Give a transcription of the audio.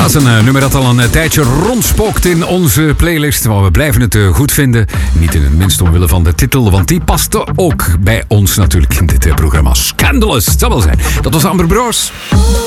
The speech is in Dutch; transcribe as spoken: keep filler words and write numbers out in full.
Dat is een uh, nummer dat al een uh, tijdje rondspookt in onze playlist. Maar we blijven het uh, goed vinden. Niet in het minst omwille van de titel, want die paste ook bij ons natuurlijk in dit uh, programma. Scandalous, dat zal wel zijn. Dat was Amber Bros.